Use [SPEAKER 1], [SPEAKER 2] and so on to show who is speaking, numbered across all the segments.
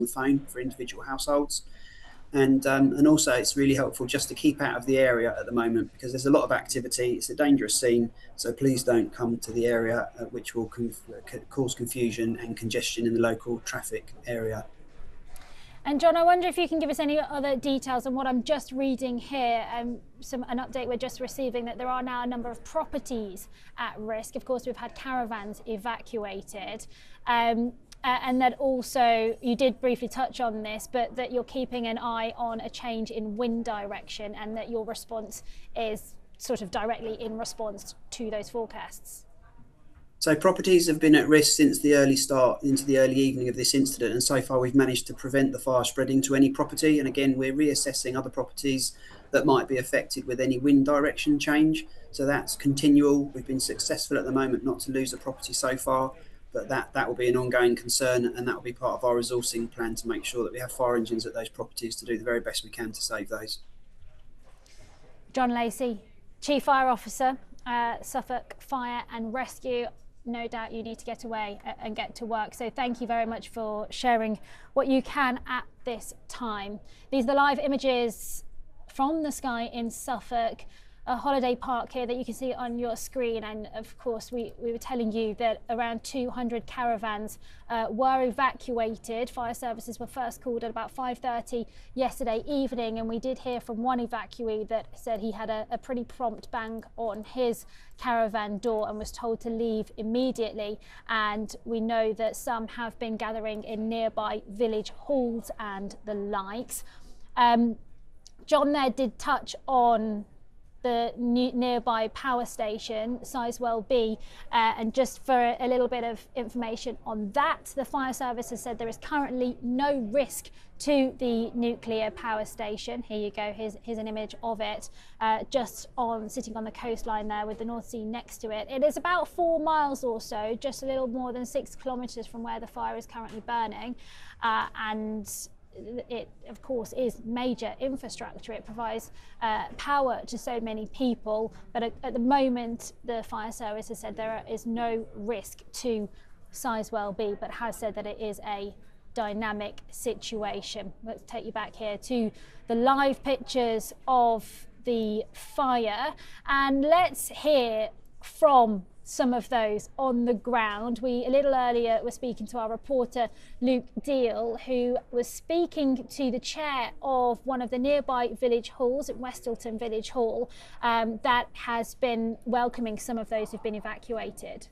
[SPEAKER 1] the phone for individual households. And also it's really helpful just to keep out of the area at the moment because there's a lot of activity. It's a dangerous scene, so please don't come to the area, which will cause confusion and congestion in the local traffic area.
[SPEAKER 2] And John, I wonder if you can give us any other details on what I'm just reading here, an update we're just receiving that there are now a number of properties at risk. Of course, we've had caravans evacuated. And that also, you did briefly touch on this, but that you're keeping an eye on a change in wind direction and that your response is sort of directly in response to those forecasts.
[SPEAKER 1] So properties have been at risk since the early start into the early evening of this incident, and so far we've managed to prevent the fire spreading to any property. And again, we're reassessing other properties that might be affected with any wind direction change. So that's continual. We've been successful at the moment not to lose a property so far, but that will be an ongoing concern, and that will be part of our resourcing plan to make sure that we have fire engines at those properties to do the very best we can to save those.
[SPEAKER 2] John Lacey, Chief Fire Officer, Suffolk Fire and Rescue. No doubt you need to get away and get to work. So thank you very much for sharing what you can at this time. These are the live images from the sky in Suffolk, a holiday park here that you can see on your screen. And of course, we were telling you that around 200 caravans were evacuated. Fire services were first called at about 5:30 yesterday evening, and we did hear from one evacuee that said he had a pretty prompt bang on his caravan door and was told to leave immediately. And we know that some have been gathering in nearby village halls and the likes. John there did touch on the nearby power station, Sizewell B, and just for a little bit of information on that, the fire service has said there is currently no risk to the nuclear power station. Here you go, here's an image of it, just sitting on the coastline there with the North Sea next to it. It is about 4 miles or so, just a little more than 6 kilometres from where the fire is currently burning, and it of course is major infrastructure. It provides power to so many people, but at the moment the fire service has said there is no risk to Sizewell B, but has said that it is a dynamic situation. Let's take you back here to the live pictures of the fire, and let's hear from some of those on the ground. We, a little earlier, were speaking to our reporter Luke Deal, who was speaking to the chair of one of the nearby village halls at Westleton Village Hall that has been welcoming some of those who've been evacuated.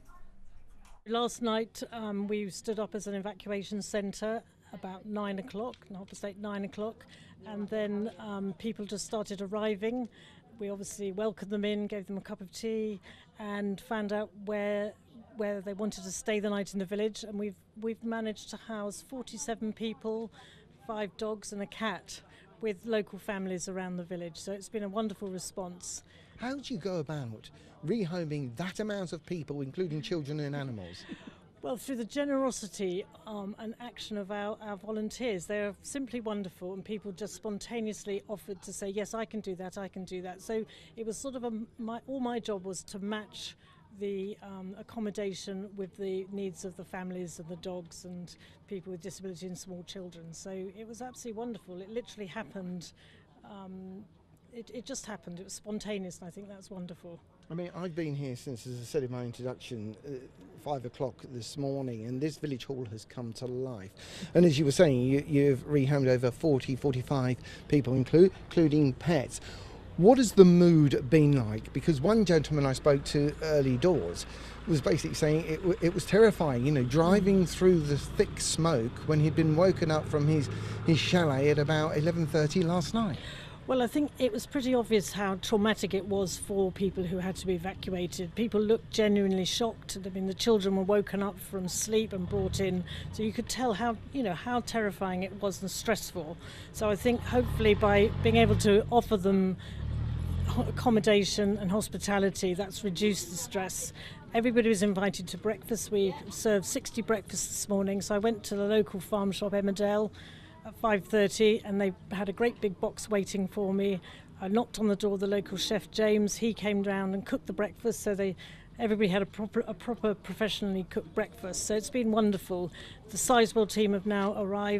[SPEAKER 3] Last night we stood up as an evacuation centre about 9 o'clock, 9 o'clock, and then people just started arriving. We obviously welcomed them in, gave them a cup of tea, and found out where they wanted to stay the night in the village. And we've managed to house 47 people, 5 dogs and a cat, with local families around the village. So it's been a wonderful response.
[SPEAKER 4] How do you go about rehoming that amount of people, including children and animals?
[SPEAKER 3] Well, through the generosity and action of our volunteers. They're simply wonderful, and people just spontaneously offered to say, yes, I can do that, I can do that. So it was sort of all my job was to match the accommodation with the needs of the families and the dogs and people with disability and small children. So it was absolutely wonderful. It literally happened. It just happened. It was spontaneous, and I think that's wonderful.
[SPEAKER 4] I mean, I've been here since, as I said in my introduction, 5 o'clock this morning, and this village hall has come to life. And as you were saying, you've rehomed over 45 people, including pets. What has the mood been like? Because one gentleman I spoke to early doors was basically saying it was terrifying, you know, driving through the thick smoke when he'd been woken up from his chalet at about 11:30 last night.
[SPEAKER 3] Well, I think it was pretty obvious how traumatic it was for people who had to be evacuated. People looked genuinely shocked. I mean, the children were woken up from sleep and brought in, so you could tell how terrifying it was and stressful. So I think hopefully by being able to offer them accommodation and hospitality, that's reduced the stress. Everybody was invited to breakfast. We served 60 breakfasts this morning, so I went to the local farm shop, Emmerdale, at 5:30, and they had a great big box waiting for me. I knocked on the door of the local chef, James. He came round and cooked the breakfast, so everybody had a proper professionally cooked breakfast. So it's been wonderful. The Sizewell team have now arrived.